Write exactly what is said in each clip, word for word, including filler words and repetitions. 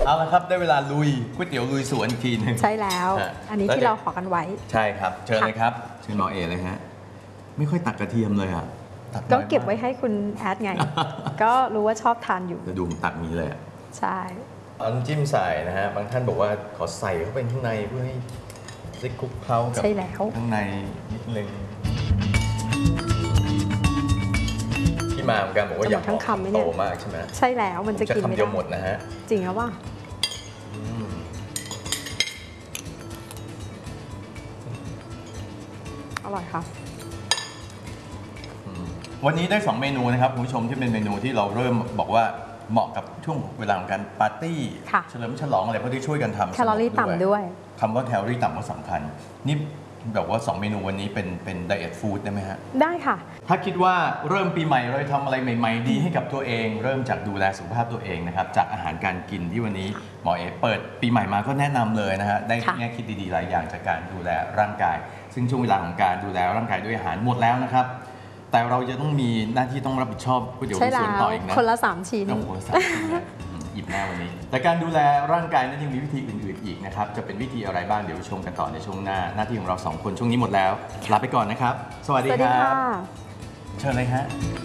เอาละครับได้เวลาลุยก๋วยเตี๋ยวลุยสวนอีกทีนึงใช่แล้วอันนี้ที่เราขอกันไว้ใช่ครับเชิญเลยครับเชิญหมอเอเลยฮะไม่ค่อยตักกระเทียมเลยอ่ะก็เก็บไว้ให้คุณแอดไง ก็รู้ว่าชอบทานอยู่จะดูตักนี้เลยใช่เอาน้ำจิ้มใส่นะฮะบางท่านบอกว่าขอใส่เข้าไปข้างในเพื่อให้ได้คลุกเคล้ากับข้างในนิดนึงที่มาของการบอกว่าอยากทั้งคำไม่โตมากใช่ไหมใช่แล้วมันจะกินไม่ได้คำเดียวหมดนะฮะจริงหรือเปล่าอร่อยค่ะวันนี้ได้สองเมนูนะครับคุณผู้ชมที่เป็นเมนูที่เราเริ่มบอกว่าเหมาะกับช่วงเวลาของการปาร์ตี้เฉลิมฉลองอะไรเพราะที่ช่วยกันทำแคลอรี่ต่ำด้วยคำว่าแคลอรี่ต่ำก็สำคัญนี่แบบว่าสองเมนูวันนี้เป็นเป็นไดเอทฟู้ดได้ไหมฮะได้ค่ะถ้าคิดว่าเริ่มปีใหม่เราทำอะไรใหม่ๆดีให้กับตัวเองเริ่มจากดูแลสุขภาพตัวเองนะครับจากอาหารการกินที่วันนี้หมอเอเปิดปีใหม่มาก็แนะนำเลยนะฮะได้แง่คิดดีๆหลายอย่างจากการดูแลร่างกายซึ่งช่วงเวลาของการดูแลร่างกายด้วยอาหารหมดแล้วนะครับแต่เราจะต้องมีหน้าที่ต้องรับผิดชอบก๋วยเตี๋ยวลุยสวนต่ออีกนะคนละสามชิ้นคนละสามชิ้นหยิบแน่วันนี้แต่การดูแลร่างกายนั้นยังมีวิธีอื่นๆอีกนะครับจะเป็นวิธีอะไรบ้างเดี๋ยวชมกันต่อในช่วงหน้าหน้าที่ของเราสองคนช่วงนี้หมดแล้วลาไปก่อนนะครับสวัสดีครับเชิญเลยฮะ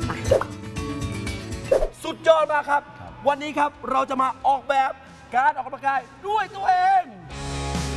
สุดยอดมากครับวันนี้ครับเราจะมาออกแบบการออกกำลังกายด้วยตัวเอง